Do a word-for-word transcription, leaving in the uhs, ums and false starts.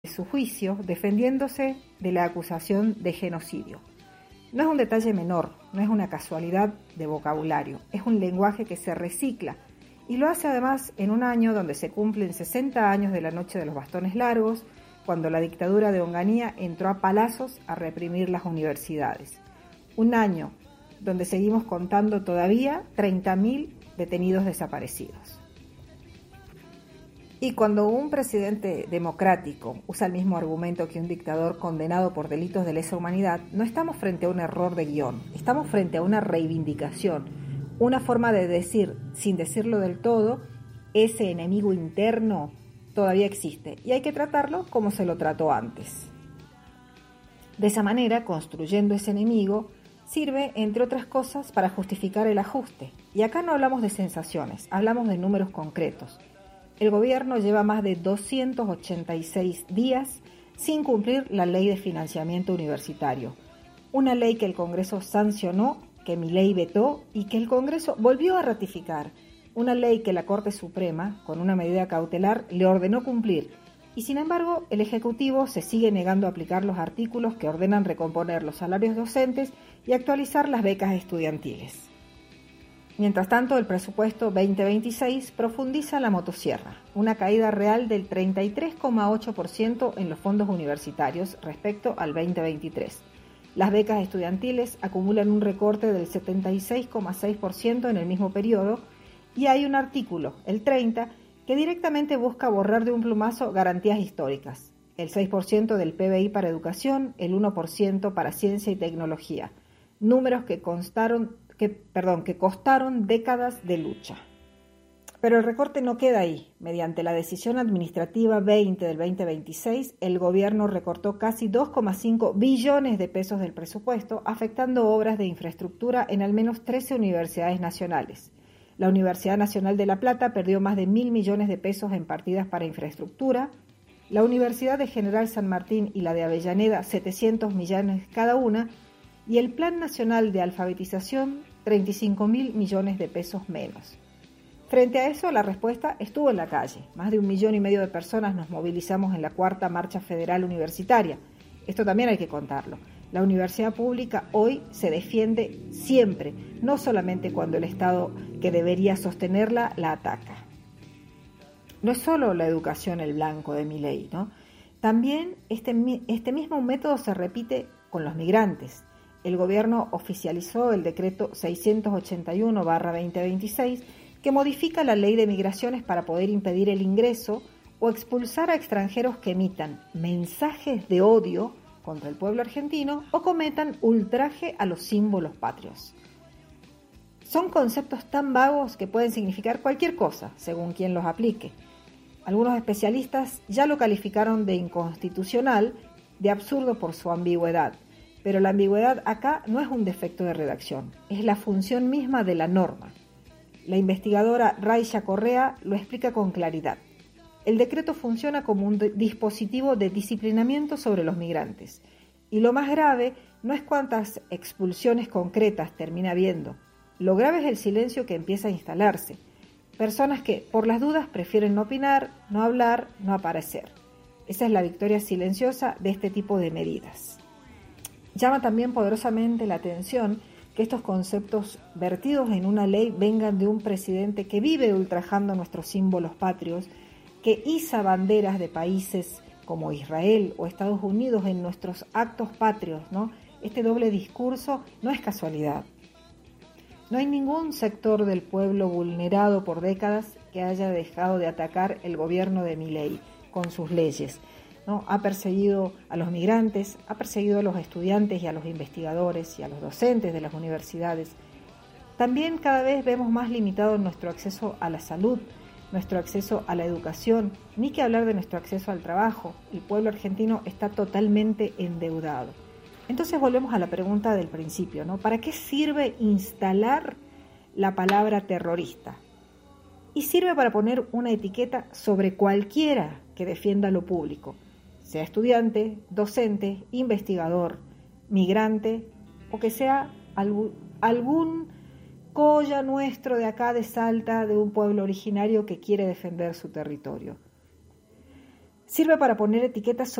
su juicio defendiéndose de la acusación de genocidio. No es un detalle menor, no es una casualidad de vocabulario, es un lenguaje que se recicla y lo hace además en un año donde se cumplen sesenta años de la Noche de los Bastones Largos, cuando la dictadura de Onganía entró a palazos a reprimir las universidades. Un año donde seguimos contando todavía treinta mil detenidos desaparecidos. Y cuando un presidente democrático usa el mismo argumento que un dictador condenado por delitos de lesa humanidad, no estamos frente a un error de guión, estamos frente a una reivindicación, una forma de decir, sin decirlo del todo, ese enemigo interno todavía existe y hay que tratarlo como se lo trató antes. De esa manera, construyendo ese enemigo, sirve, entre otras cosas, para justificar el ajuste. Y acá no hablamos de sensaciones, hablamos de números concretos. El gobierno lleva más de doscientos ochenta y seis días sin cumplir la ley de financiamiento universitario, una ley que el Congreso sancionó, que Milei vetó y que el Congreso volvió a ratificar, una ley que la Corte Suprema, con una medida cautelar, le ordenó cumplir, y sin embargo el Ejecutivo se sigue negando a aplicar los artículos que ordenan recomponer los salarios docentes y actualizar las becas estudiantiles. Mientras tanto, el presupuesto veinte veintiséis profundiza la motosierra, una caída real del treinta y tres coma ocho por ciento en los fondos universitarios respecto al veinte veintitrés. Las becas estudiantiles acumulan un recorte del setenta y seis coma seis por ciento en el mismo periodo y hay un artículo, el treinta, que directamente busca borrar de un plumazo garantías históricas, el seis por ciento del P B I para educación, el uno por ciento para ciencia y tecnología, números que constaron Que, perdón, que costaron décadas de lucha. Pero el recorte no queda ahí. Mediante la decisión administrativa veinte del veinte veintiséis, el gobierno recortó casi dos coma cinco billones de pesos del presupuesto, afectando obras de infraestructura en al menos trece universidades nacionales. La Universidad Nacional de La Plata perdió más de mil millones de pesos en partidas para infraestructura, la Universidad de General San Martín y la de Avellaneda setecientos millones cada una, y el Plan Nacional de Alfabetización treinta y cinco mil millones de pesos menos. Frente a eso, la respuesta estuvo en la calle. Más de un millón y medio de personas nos movilizamos en la cuarta marcha federal universitaria. Esto también hay que contarlo. La universidad pública hoy se defiende siempre, no solamente cuando el Estado que debería sostenerla la ataca. No es solo la educación el blanco de Milei, ¿no? También este, este mismo método se repite con los migrantes. El gobierno oficializó el decreto seiscientos ochenta y uno barra veinte veintiséis que modifica la ley de migraciones para poder impedir el ingreso o expulsar a extranjeros que emitan mensajes de odio contra el pueblo argentino o cometan ultraje a los símbolos patrios. Son conceptos tan vagos que pueden significar cualquier cosa, según quien los aplique. Algunos especialistas ya lo calificaron de inconstitucional, de absurdo por su ambigüedad. Pero la ambigüedad acá no es un defecto de redacción, es la función misma de la norma. La investigadora Raiya Correa lo explica con claridad. El decreto funciona como un dispositivo de disciplinamiento sobre los migrantes. Y lo más grave no es cuántas expulsiones concretas termina habiendo. Lo grave es el silencio que empieza a instalarse. Personas que, por las dudas, prefieren no opinar, no hablar, no aparecer. Esa es la victoria silenciosa de este tipo de medidas. Llama también poderosamente la atención que estos conceptos vertidos en una ley vengan de un presidente que vive ultrajando nuestros símbolos patrios, que iza banderas de países como Israel o Estados Unidos en nuestros actos patrios, ¿no? Este doble discurso no es casualidad. No hay ningún sector del pueblo vulnerado por décadas que haya dejado de atacar el gobierno de Milei con sus leyes, ¿no? Ha perseguido a los migrantes, ha perseguido a los estudiantes y a los investigadores y a los docentes de las universidades. También cada vez vemos más limitado nuestro acceso a la salud, nuestro acceso a la educación, ni que hablar de nuestro acceso al trabajo. El pueblo argentino está totalmente endeudado. Entonces volvemos a la pregunta del principio, ¿no? ¿Para qué sirve instalar la palabra terrorista? Y sirve para poner una etiqueta sobre cualquiera que defienda lo público, sea estudiante, docente, investigador, migrante o que sea algún, algún colla nuestro de acá de Salta, de un pueblo originario que quiere defender su territorio. Sirve para poner etiquetas